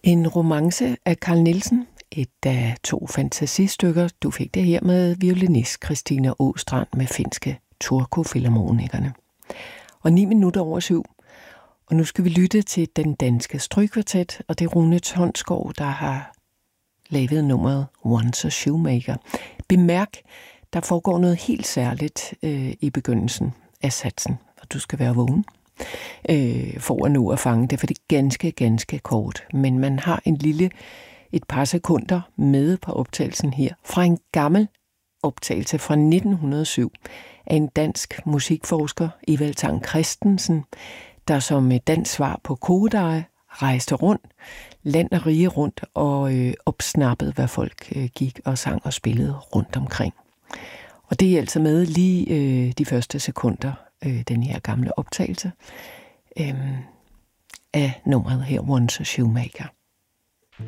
En romance af Carl Nielsen, et af 2 fantasistykker. Du fik det her med violinist Christina Åstrand med finske Turku-filharmonikerne. Og 7:09. Og nu skal vi lytte til Den Danske Strygkvartet, og det er Rune Tonsgaard, der har lavet nummeret Once a Shoemaker. Bemærk, der foregår noget helt særligt i begyndelsen af satsen, og du skal være vågen for at nå at fange det, for det er ganske kort. Men man har et par sekunder med på optagelsen her, fra en gammel optagelse fra 1907 af en dansk musikforsker, Evald Tang Kristensen, der som et dansk svar på Kodai rejste rundt, land og rige rundt, og opsnappede, hvad folk gik og sang og spillede rundt omkring. Og det er altså med lige de første sekunder, den her gamle optagelse af nummeret her, Once a Shoemaker.